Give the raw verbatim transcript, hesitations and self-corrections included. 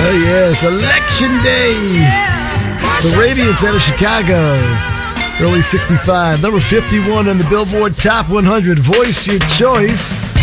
Oh, yes. Election Day. The Radiants out of Chicago. Early sixty-five. Number fifty-one on the Billboard Top one hundred. Voice Your Choice.